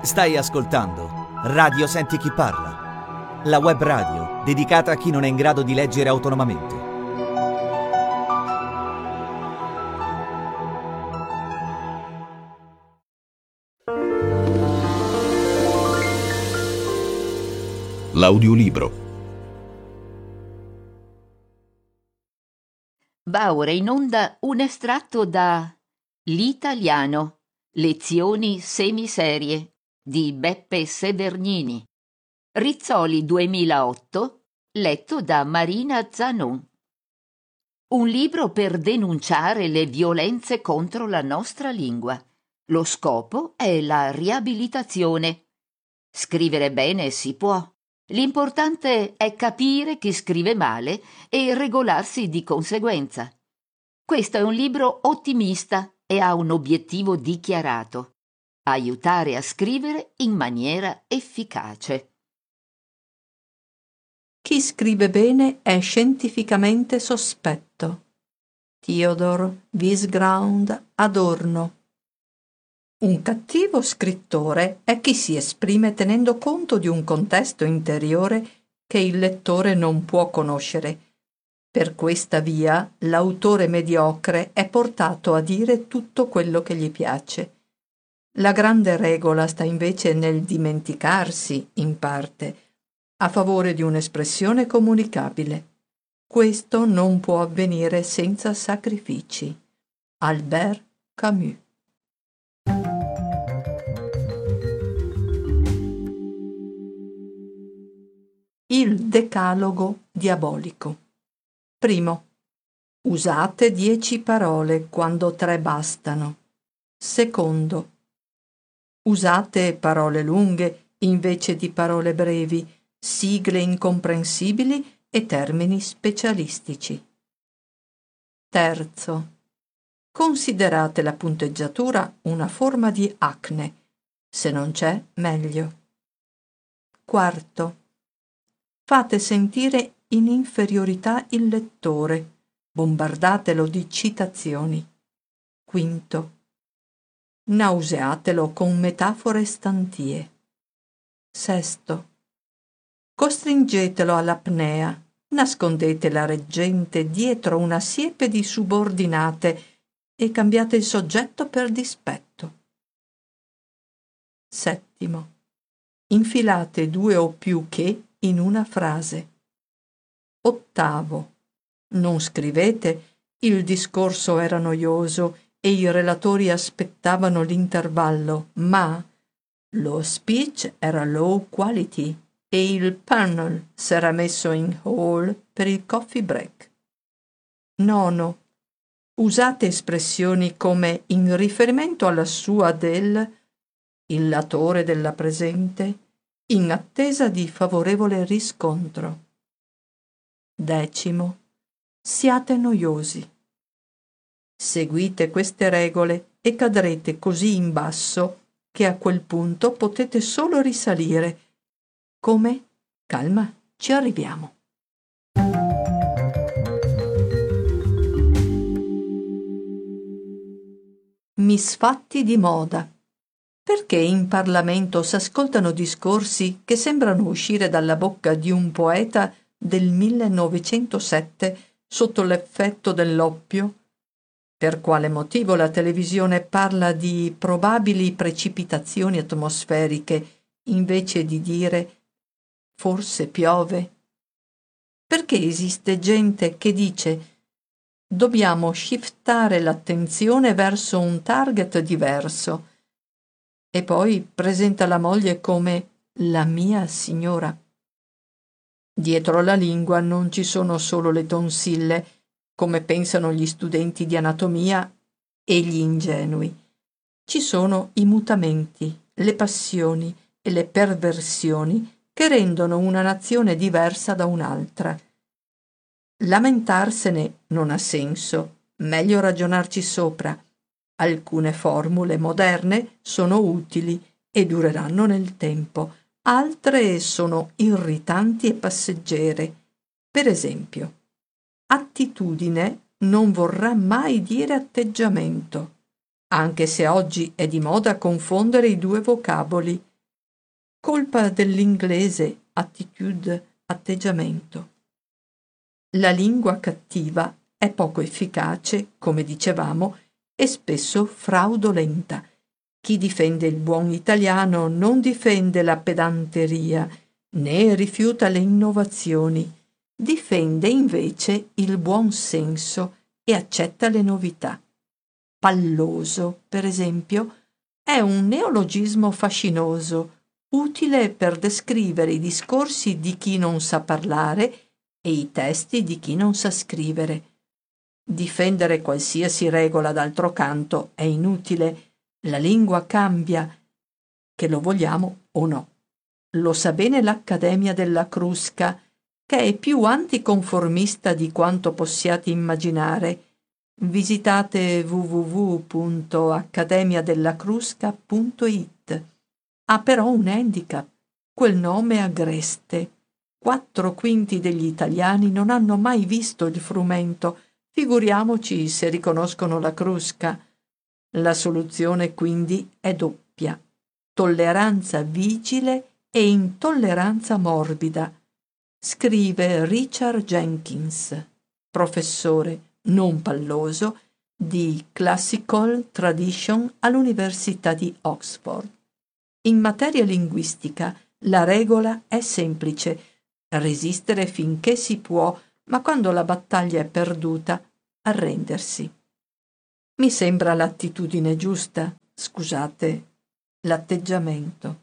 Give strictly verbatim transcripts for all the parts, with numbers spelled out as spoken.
Stai ascoltando Radio Senti Chi Parla, la web radio dedicata a chi non è in grado di leggere autonomamente. L'audiolibro. Va ora in onda un estratto da L'italiano, lezioni semiserie di Beppe Severnini, Rizzoli duemilaotto, letto da Marina Zanon. Un libro per denunciare le violenze contro la nostra lingua. Lo scopo è la riabilitazione. Scrivere bene si può. L'importante è capire chi scrive male e regolarsi di conseguenza. Questo è un libro ottimista e ha un obiettivo dichiarato: aiutare a scrivere in maniera efficace. Chi scrive bene è scientificamente sospetto. Theodor Wiesground Adorno. Un cattivo scrittore è chi si esprime tenendo conto di un contesto interiore che il lettore non può conoscere. Per questa via l'autore mediocre è portato a dire tutto quello che gli piace. La grande regola sta invece nel dimenticarsi, in parte, a favore di un'espressione comunicabile. Questo non può avvenire senza sacrifici. Albert Camus. Il decalogo diabolico. Primo. Usate dieci parole quando tre bastano. Secondo. Usate parole lunghe invece di parole brevi, sigle incomprensibili e termini specialistici. Terzo. Considerate la punteggiatura una forma di acne. Se non c'è, meglio. Quarto. Fate sentire in inferiorità il lettore. Bombardatelo di citazioni. Quinto. Nauseatelo con metafore stantie. Sesto. Costringetelo all'apnea. Nascondete la reggente dietro una siepe di subordinate e cambiate il soggetto per dispetto. Settimo. Infilate due o più che in una frase. Ottavo. Non scrivete il discorso era noioso e i relatori aspettavano l'intervallo, ma lo speech era low quality e il panel s'era messo in hall per il coffee break. Nono. Usate espressioni come in riferimento alla sua del, il latore della presente, in attesa di favorevole riscontro. Decimo. Siate noiosi. Seguite queste regole e cadrete così in basso che a quel punto potete solo risalire. Come? Calma, ci arriviamo. Misfatti di moda. Perché in Parlamento s'ascoltano discorsi che sembrano uscire dalla bocca di un poeta del millenovecentosette sotto l'effetto dell'oppio? Per quale motivo la televisione parla di probabili precipitazioni atmosferiche invece di dire forse piove? Perché esiste gente che dice dobbiamo shiftare l'attenzione verso un target diverso e poi presenta la moglie come la mia signora? Dietro la lingua non ci sono solo le tonsille, come pensano gli studenti di anatomia e gli ingenui. Ci sono i mutamenti, le passioni e le perversioni che rendono una nazione diversa da un'altra. Lamentarsene non ha senso, meglio ragionarci sopra. Alcune formule moderne sono utili e dureranno nel tempo, altre sono irritanti e passeggere. Per esempio, attitudine non vorrà mai dire atteggiamento, anche se oggi è di moda confondere i due vocaboli. colpa dell'inglese attitude, atteggiamento. La lingua cattiva è poco efficace, come dicevamo, e spesso fraudolenta. Chi difende il buon italiano non difende la pedanteria, né rifiuta le innovazioni, difende invece il buon senso e accetta le novità. Palloso, per esempio, è un neologismo fascinoso, utile per descrivere i discorsi di chi non sa parlare e i testi di chi non sa scrivere. Difendere qualsiasi regola d'altro canto è inutile. La lingua cambia, che lo vogliamo o no. Lo sa bene l'Accademia della Crusca, che è più anticonformista di quanto possiate immaginare. Visitate w w w punto accademia della crusca punto i t. Ha però un handicap, quel nome agreste. Quattro quinti degli italiani non hanno mai visto il frumento, figuriamoci se riconoscono la Crusca. La soluzione quindi è doppia: tolleranza vigile e intolleranza morbida. Scrive Richard Jenkins, professore non palloso di Classical Tradition all'Università di Oxford. In materia linguistica la regola è semplice: resistere finché si può, ma quando la battaglia è perduta, arrendersi. Mi sembra l'attitudine giusta, scusate, l'atteggiamento.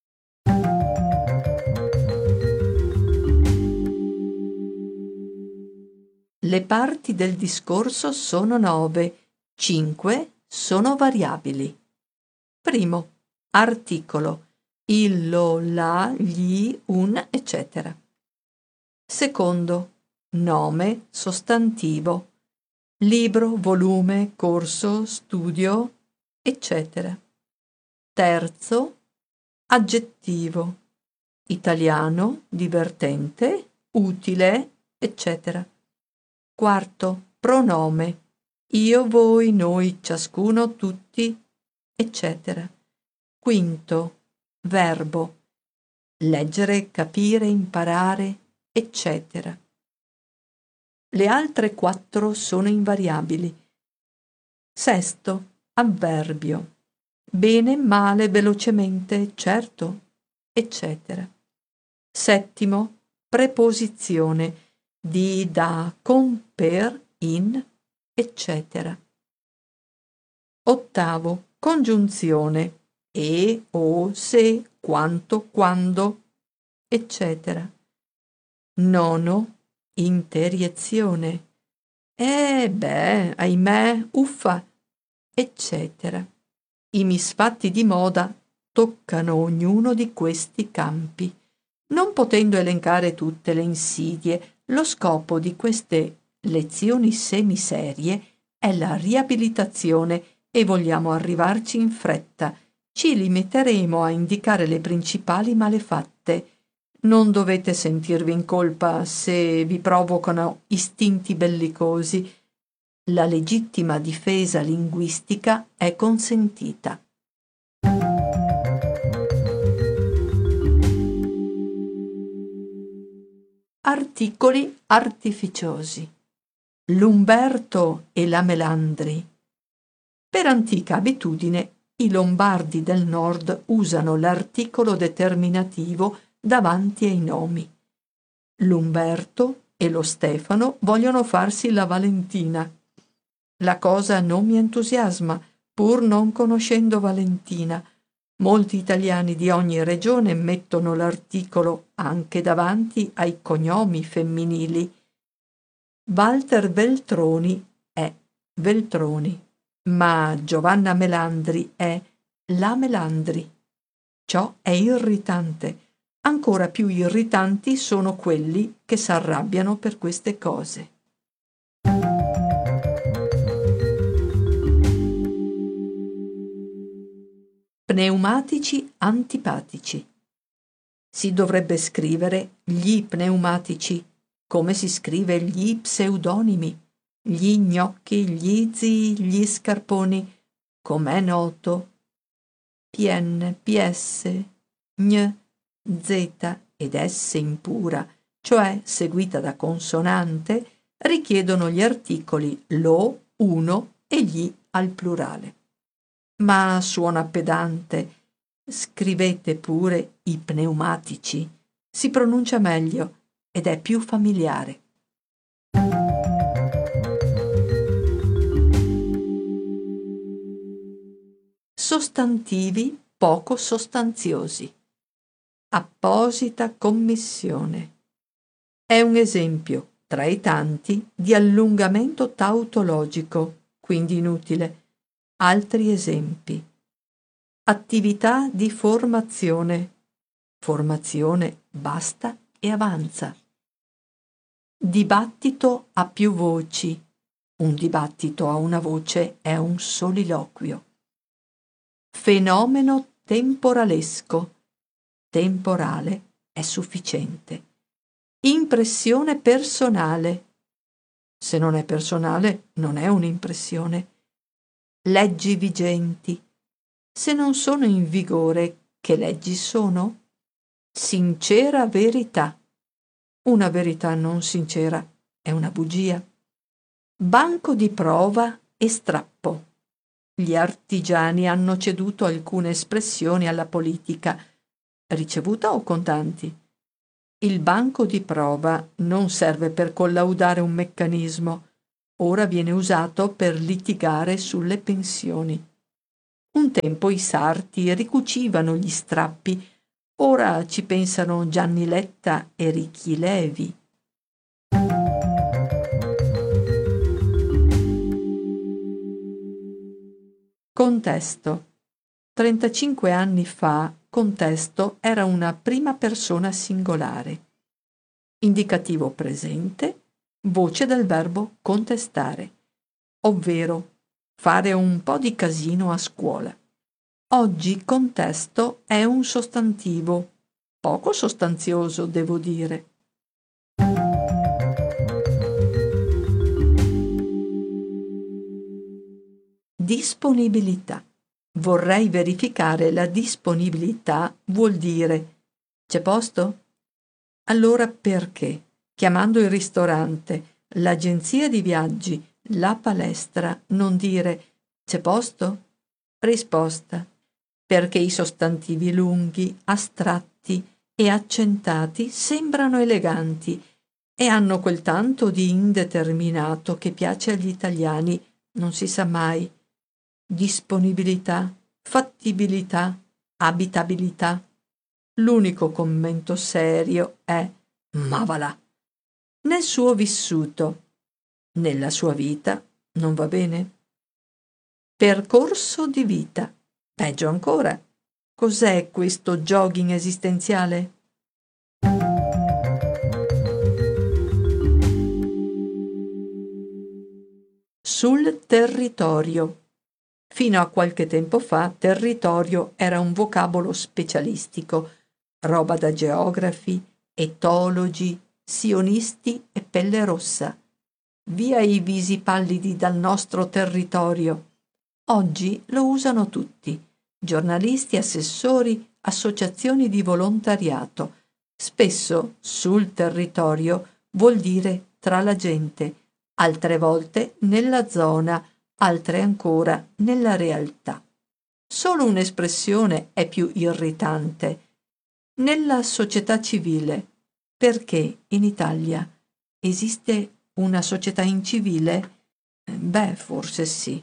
Le parti del discorso sono nove, cinque sono variabili. Primo, articolo, il, lo, la, gli, un, eccetera. Secondo, nome, sostantivo, libro, volume, corso, studio, eccetera. Terzo, aggettivo, italiano, divertente, utile, eccetera. Quarto, pronome, io, voi, noi, ciascuno, tutti, eccetera. Quinto, verbo, leggere, capire, imparare, eccetera. Le altre quattro sono invariabili. Sesto, avverbio, bene, male, velocemente, certo, eccetera. Settimo, preposizione, di, da, con, per, in, eccetera. Ottavo, congiunzione, e, o, se, quanto, quando, eccetera. Nono, interiezione, eh beh, ahimè, uffa, eccetera. I misfatti di moda toccano ognuno di questi campi. Non potendo elencare tutte le insidie, lo scopo di queste lezioni semiserie è la riabilitazione e vogliamo arrivarci in fretta. Ci limiteremo a indicare le principali malefatte. Non dovete sentirvi in colpa se vi provocano istinti bellicosi. La legittima difesa linguistica è consentita. Articoli artificiosi. L'Umberto e la Melandri. Per antica abitudine, i lombardi del nord usano l'articolo determinativo davanti ai nomi. L'Umberto e lo Stefano vogliono farsi la Valentina. La cosa non mi entusiasma, pur non conoscendo Valentina. Molti italiani di ogni regione mettono l'articolo anche davanti ai cognomi femminili. Walter Veltroni è Veltroni, ma Giovanna Melandri è la Melandri. Ciò è irritante. Ancora più irritanti sono quelli che s'arrabbiano per queste cose. Pneumatici antipatici. Si dovrebbe scrivere gli pneumatici, come si scrive gli pseudonimi, gli gnocchi, gli zii, gli scarponi, com'è noto. P N, P S, gn, Z ed S impura, cioè seguita da consonante, richiedono gli articoli lo, uno e gli al plurale. Ma suona pedante. Scrivete pure i pneumatici. Si pronuncia meglio ed è più familiare. Sostantivi poco sostanziosi. Apposita commissione. È un esempio, tra i tanti, di allungamento tautologico, quindi inutile. Altri esempi. Attività di formazione. Formazione basta e avanza. Dibattito a più voci. Un dibattito a una voce è un soliloquio. Fenomeno temporalesco. Temporale è sufficiente. Impressione personale. Se non è personale, non è un'impressione. Leggi vigenti. Se non sono in vigore, che leggi sono? Sincera verità. Una verità non sincera è una bugia. Banco di prova e strappo. Gli artigiani hanno ceduto alcune espressioni alla politica, ricevuta o contanti. Il banco di prova non serve per collaudare un meccanismo, ora viene usato per litigare sulle pensioni. Un tempo i sarti ricucivano gli strappi, ora ci pensano Gianni Letta e Ricchi Levi. Contesto. trentacinque anni fa, contesto era una prima persona singolare. Indicativo presente, voce del verbo contestare, ovvero fare un po' di casino a scuola. Oggi contesto è un sostantivo, poco sostanzioso, devo dire. Disponibilità. Vorrei verificare la disponibilità vuol dire c'è posto? Allora perché, chiamando il ristorante, l'agenzia di viaggi, la palestra, non dire c'è posto? Risposta. Perché i sostantivi lunghi, astratti e accentati sembrano eleganti e hanno quel tanto di indeterminato che piace agli italiani, non si sa mai. Disponibilità, fattibilità, abitabilità. L'unico commento serio è ma va là. Nel suo vissuto, nella sua vita, non va bene? Percorso di vita. Peggio ancora. Cos'è questo jogging esistenziale? Sul territorio. Fino a qualche tempo fa territorio era un vocabolo specialistico, roba da geografi, etologi, sionisti e pelle rossa. Via i visi pallidi dal nostro territorio. Oggi lo usano tutti, giornalisti, assessori, associazioni di volontariato. Spesso sul territorio vuol dire tra la gente, altre volte nella zona, altre ancora nella realtà. Solo un'espressione è più irritante. Nella società civile. Perché in Italia esiste una società incivile? Beh, forse sì.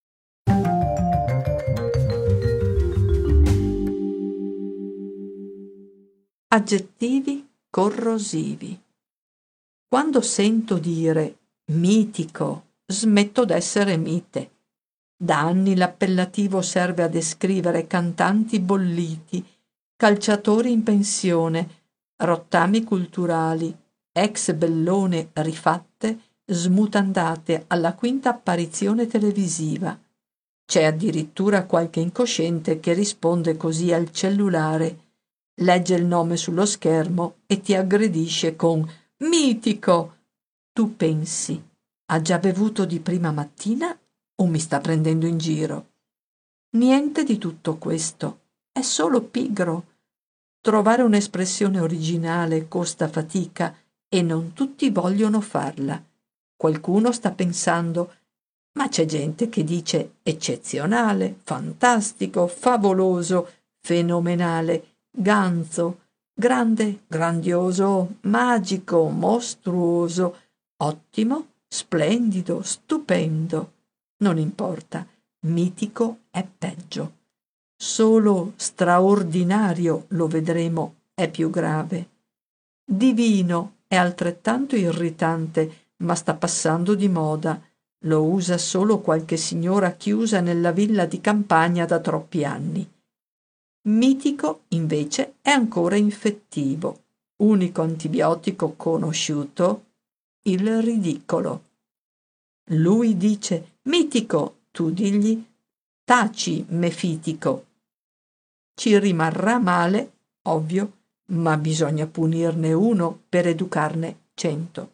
Aggettivi corrosivi. Quando sento dire mitico, smetto d'essere mite. Da anni l'appellativo serve a descrivere cantanti bolliti, calciatori in pensione, rottami culturali, ex bellone rifatte, smutandate alla quinta apparizione televisiva. C'è addirittura qualche incosciente che risponde così al cellulare, legge il nome sullo schermo e ti aggredisce con mitico. Tu pensi, ha già bevuto di prima mattina o mi sta prendendo in giro? Niente di tutto questo, è solo pigro. Trovare un'espressione originale costa fatica e non tutti vogliono farla. Qualcuno sta pensando: ma c'è gente che dice eccezionale, fantastico, favoloso, fenomenale, ganzo, grande, grandioso, magico, mostruoso, ottimo, splendido, stupendo. Non importa, mitico è peggio. Solo straordinario, lo vedremo, è più grave. Divino è altrettanto irritante, ma sta passando di moda. Lo usa solo qualche signora chiusa nella villa di campagna da troppi anni. Mitico, invece, è ancora infettivo. Unico antibiotico conosciuto, il ridicolo. Lui dice mitico, tu digli taci mefitico. Ci rimarrà male, ovvio, ma bisogna punirne uno per educarne cento.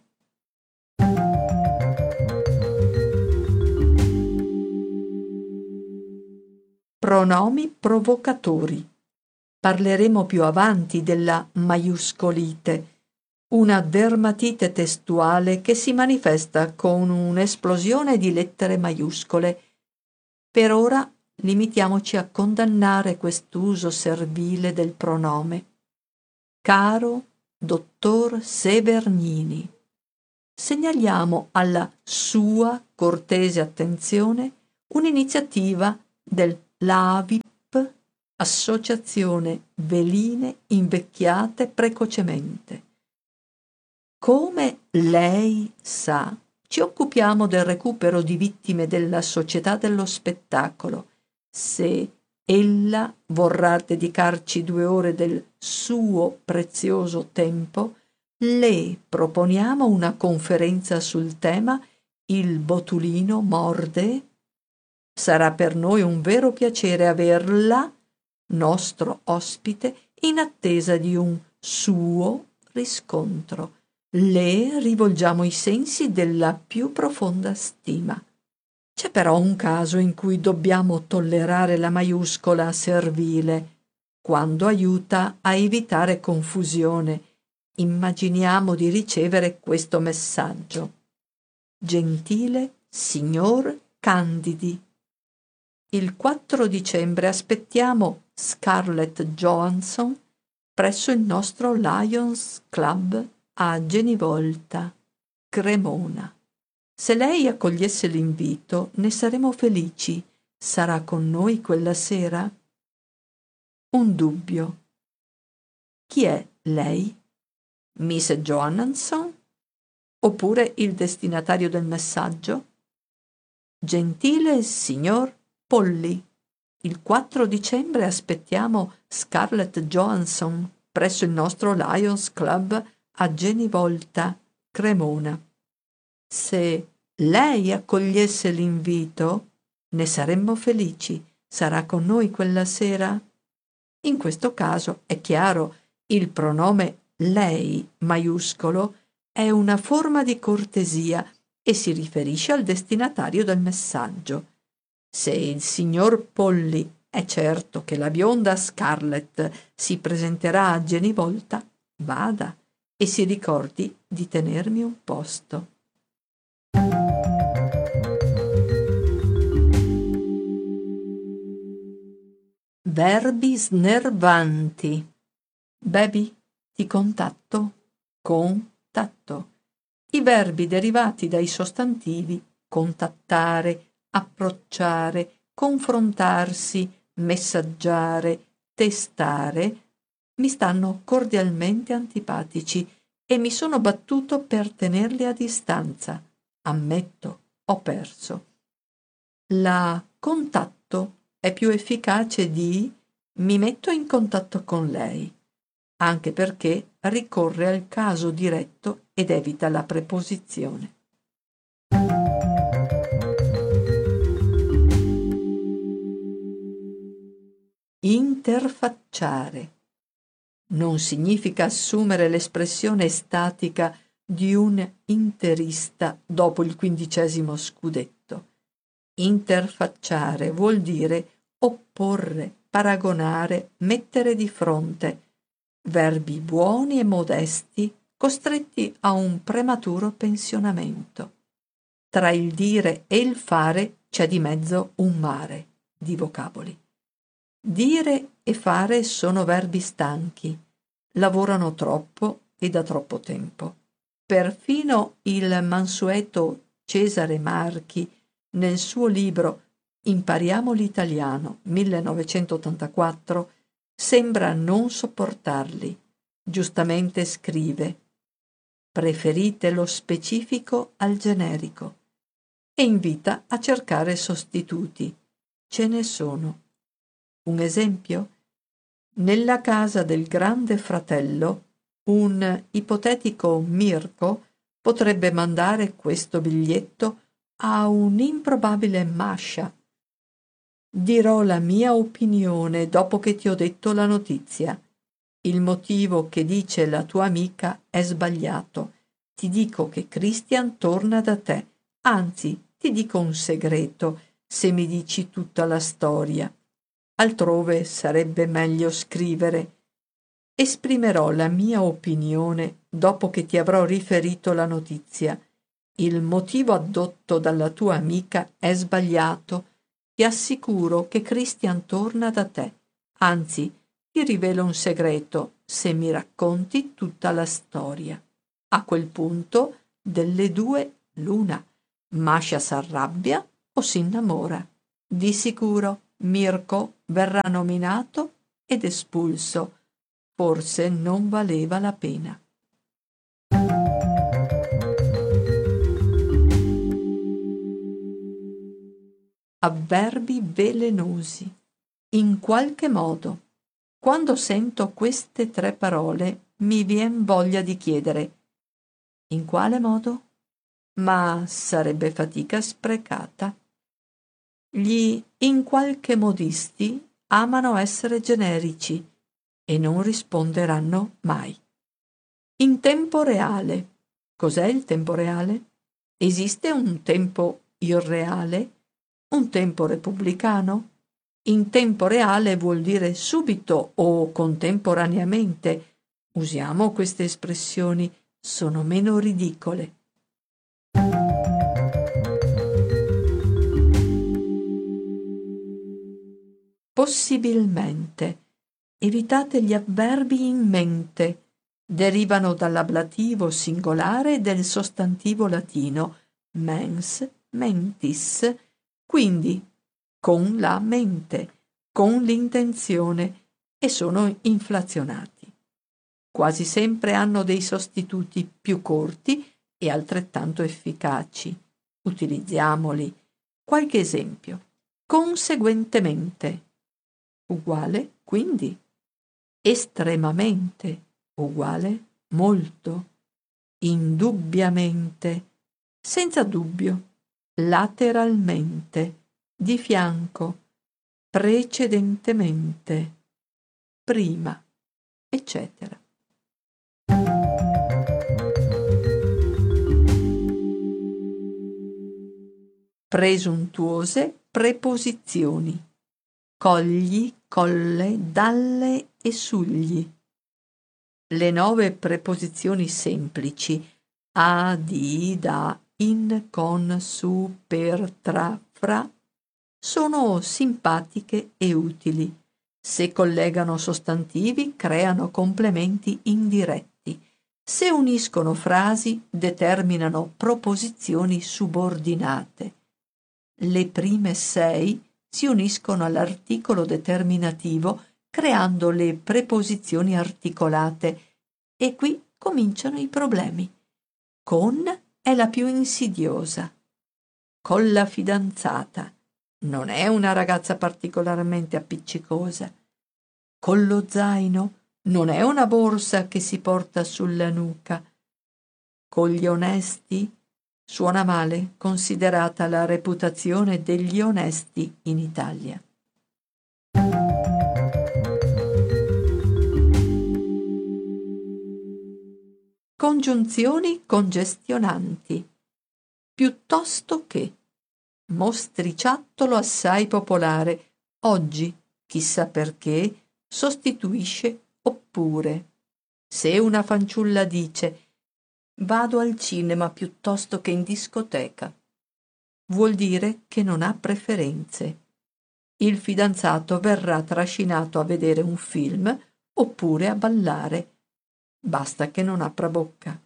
Pronomi provocatori. Parleremo più avanti della maiuscolite, una dermatite testuale che si manifesta con un'esplosione di lettere maiuscole. Per ora limitiamoci a condannare quest'uso servile del pronome. Caro dottor Severnini, segnaliamo alla sua cortese attenzione un'iniziativa del l'A V I P, Associazione Veline Invecchiate Precocemente. Come lei sa, ci occupiamo del recupero di vittime della società dello spettacolo. Se ella vorrà dedicarci due ore del suo prezioso tempo, le proponiamo una conferenza sul tema Il botulino morde. Sarà per noi un vero piacere averla, nostro ospite, in attesa di un suo riscontro. Le rivolgiamo i sensi della più profonda stima. C'è però un caso in cui dobbiamo tollerare la maiuscola servile, quando aiuta a evitare confusione. Immaginiamo di ricevere questo messaggio. Gentile signor Candidi, il quattro dicembre aspettiamo Scarlett Johansson presso il nostro Lions Club a Genivolta, Cremona. Se lei accogliesse l'invito, ne saremo felici. Sarà con noi quella sera? Un dubbio. Chi è lei? Miss Johansson? Oppure il destinatario del messaggio? Gentile signor Polly, il quattro dicembre aspettiamo Scarlett Johansson presso il nostro Lions Club a Genivolta, Cremona. Se lei accogliesse l'invito, ne saremmo felici. Sarà con noi quella sera? In questo caso, è chiaro, il pronome lei maiuscolo è una forma di cortesia e si riferisce al destinatario del messaggio. Se il signor Polly è certo che la bionda Scarlett si presenterà a Genivolta, vada e si ricordi di tenermi un posto. Verbi snervanti. Baby, ti contatto? Contatto. I verbi derivati dai sostantivi contattare, approcciare, confrontarsi, messaggiare, testare, mi stanno cordialmente antipatici e mi sono battuto per tenerli a distanza. Ammetto, ho perso. La contatto è più efficace di mi metto in contatto con lei, anche perché ricorre al caso diretto ed evita la preposizione. Interfacciare non significa assumere l'espressione statica di un interista dopo il quindicesimo scudetto. Interfacciare vuol dire opporre, paragonare, mettere di fronte. verbi buoni e modesti costretti a un prematuro pensionamento. Tra il dire e il fare c'è di mezzo un mare di vocaboli. Dire e fare sono verbi stanchi, lavorano troppo e da troppo tempo. Perfino il mansueto Cesare Marchi, nel suo libro Impariamo l'italiano millenovecentottantaquattro, sembra non sopportarli. Giustamente scrive: preferite lo specifico al generico, e invita a cercare sostituti. Ce ne sono. Un esempio? Nella casa del grande fratello, un ipotetico Mirko potrebbe mandare questo biglietto a un'improbabile Masha. Dirò la mia opinione dopo che ti ho detto la notizia. Il motivo che dice la tua amica è sbagliato. Ti dico che Christian torna da te. Anzi, ti dico un segreto se mi dici tutta la storia. Altrove sarebbe meglio scrivere: esprimerò la mia opinione dopo che ti avrò riferito la notizia. Il motivo addotto dalla tua amica è sbagliato. Ti assicuro che Christian torna da te. Anzi, ti rivelo un segreto se mi racconti tutta la storia. A quel punto, delle due l'una: Masha s'arrabbia o si innamora. Di sicuro Mirko verrà nominato ed espulso. Forse non valeva la pena. Avverbi velenosi. In qualche modo. Quando sento queste tre parole mi vien voglia di chiedere: in quale modo? Ma sarebbe fatica sprecata. Gli in qualche modisti amano essere generici e non risponderanno mai. In tempo reale. Cos'è il tempo reale? Esiste un tempo irreale? Un tempo repubblicano? In tempo reale vuol dire subito o contemporaneamente. Usiamo queste espressioni, sono meno ridicole. Possibilmente. Evitate gli avverbi in mente. Derivano dall'ablativo singolare e del sostantivo latino mens, mentis, quindi con la mente, con l'intenzione, e sono inflazionati. Quasi sempre hanno dei sostituti più corti e altrettanto efficaci. Utilizziamoli. Qualche esempio. Conseguentemente, uguale quindi. Estremamente, uguale molto. Indubbiamente, senza dubbio. Lateralmente, di fianco, precedentemente, prima, eccetera. Presuntuose preposizioni. Cogli, colle, dalle e sugli. Le nove preposizioni semplici a, di, da, in, con, su, per, tra, fra sono simpatiche e utili. Se collegano sostantivi, creano complementi indiretti. Se uniscono frasi, determinano proposizioni subordinate. Le prime sei si uniscono all'articolo determinativo creando le preposizioni articolate, e qui cominciano i problemi. Con è la più insidiosa. Con la fidanzata. Non è una ragazza particolarmente appiccicosa. Con lo zaino. Non è una borsa che si porta sulla nuca. Con gli onesti. Suona male, considerata la reputazione degli onesti in Italia. Congiunzioni congestionanti. Piuttosto che. Mostriciattolo assai popolare. Oggi, chissà perché, sostituisce oppure. Se una fanciulla dice «Vado al cinema piuttosto che in discoteca», vuol dire che non ha preferenze. Il fidanzato verrà trascinato a vedere un film oppure a ballare. Basta che non apra bocca.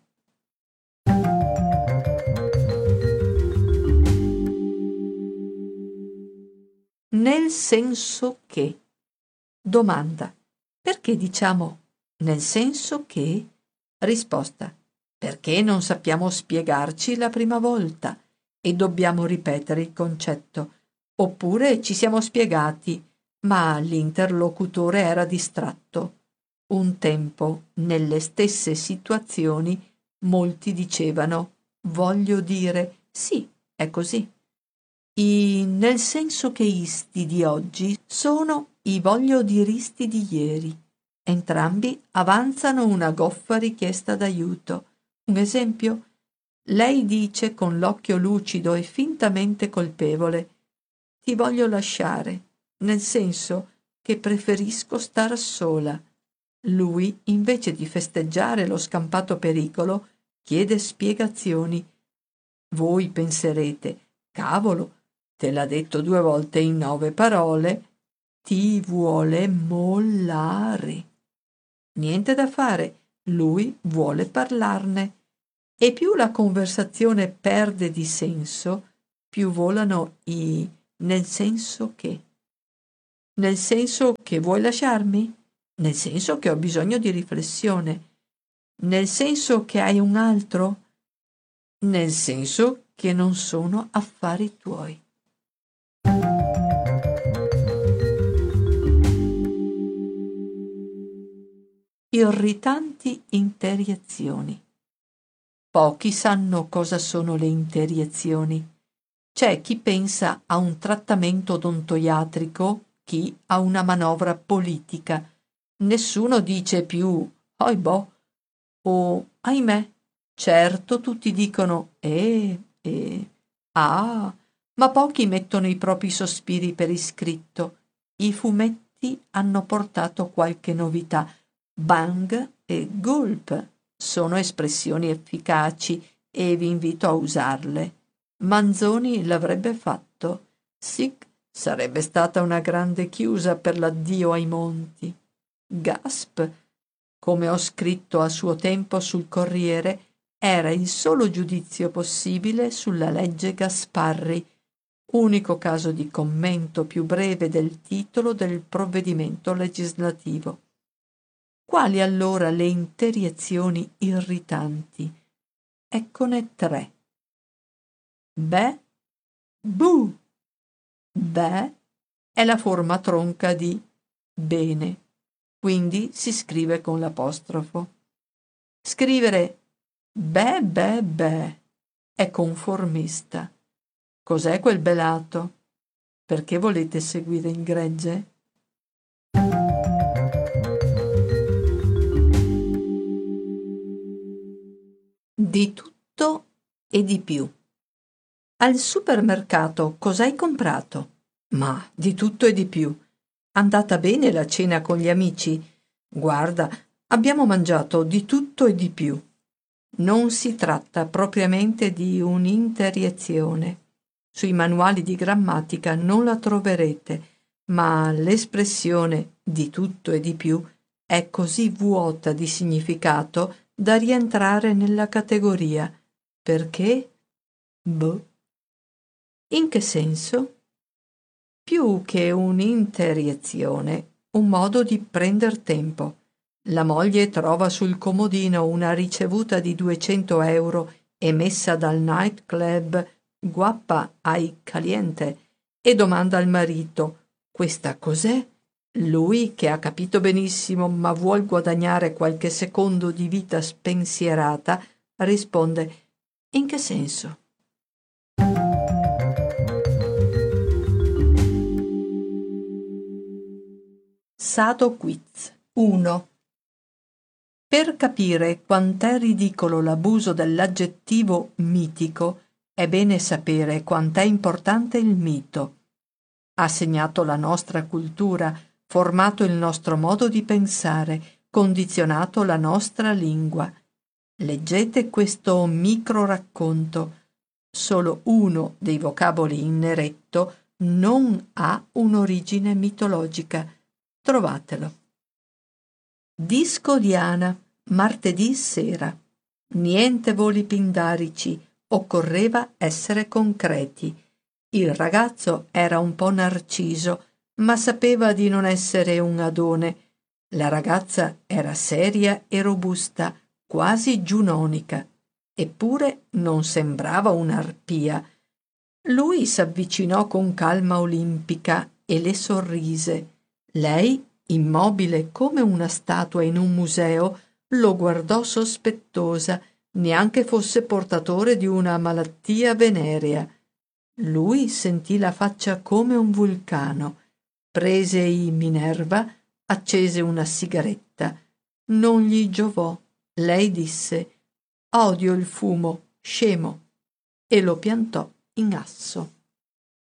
Nel senso che. Domanda: perché diciamo nel senso che? Risposta: perché non sappiamo spiegarci la prima volta e dobbiamo ripetere il concetto, oppure ci siamo spiegati, ma l'interlocutore era distratto. Un tempo, nelle stesse situazioni, molti dicevano «voglio dire sì, è così». I nel senso che isti di oggi sono i voglio diristi di ieri. Entrambi avanzano una goffa richiesta d'aiuto. Un esempio? Lei dice con l'occhio lucido e fintamente colpevole «Ti voglio lasciare», nel senso che preferisco star sola. Lui, invece di festeggiare lo scampato pericolo, chiede spiegazioni. Voi penserete «Cavolo, te l'ha detto due volte in nove parole, ti vuole mollare». Niente da fare, lui vuole parlarne. E più la conversazione perde di senso, più volano i nel senso che. Nel senso che vuoi lasciarmi? Nel senso che ho bisogno di riflessione. Nel senso che hai un altro? Nel senso che non sono affari tuoi. Irritanti interiezioni. Pochi sanno cosa sono le interiezioni. C'è chi pensa a un trattamento odontoiatrico, chi a una manovra politica. Nessuno dice più «Oi boh» o «Ahimè». Certo, tutti dicono «Eh, eh, ah», ma pochi mettono i propri sospiri per iscritto. I fumetti hanno portato qualche novità. Bang e gulp sono espressioni efficaci e vi invito a usarle. Manzoni l'avrebbe fatto. Sic sarebbe stata una grande chiusa per l'addio ai monti. Gasp, come ho scritto a suo tempo sul Corriere, era il solo giudizio possibile sulla legge Gasparri, unico caso di commento più breve del titolo del provvedimento legislativo. Quali allora le interiezioni irritanti? Eccone tre. Beh, bu. Beh è la forma tronca di bene, quindi si scrive con l'apostrofo. Scrivere beh beh beh è conformista. Cos'è quel belato? Perché volete seguire il gregge? Di tutto e di più. Al supermercato cos'hai comprato? Ma di tutto e di più. Andata bene la cena con gli amici? Guarda, abbiamo mangiato di tutto e di più. Non si tratta propriamente di un'interiezione. Sui manuali di grammatica non la troverete, ma l'espressione di tutto e di più è così vuota di significato da rientrare nella categoria. Perché? Boh. In che senso? Più che un'interiezione, un modo di prender tempo. La moglie trova sul comodino una ricevuta di duecento euro emessa dal nightclub Guappa ai Caliente e domanda al marito «Questa cos'è?» Lui, che ha capito benissimo ma vuol guadagnare qualche secondo di vita spensierata, risponde «In che senso?» Sado Quiz. uno. Per capire quant'è ridicolo l'abuso dell'aggettivo mitico, è bene sapere quant'è importante il mito. Ha segnato la nostra cultura, formato il nostro modo di pensare, condizionato la nostra lingua. Leggete questo micro racconto. Solo uno dei vocaboli in neretto non ha un'origine mitologica. Trovatelo. Disco Diana, martedì sera. Niente voli pindarici, occorreva essere concreti. Il ragazzo era un po' narciso, ma sapeva di non essere un adone. La ragazza era seria e robusta, quasi giunonica, eppure non sembrava un'arpia. Lui s'avvicinò con calma olimpica e le sorrise. Lei, immobile come una statua in un museo, lo guardò sospettosa, neanche fosse portatore di una malattia venerea. Lui sentì la faccia come un vulcano, prese i Minerva, accese una sigaretta. Non gli giovò. Lei disse: «Odio il fumo, scemo», e lo piantò in asso.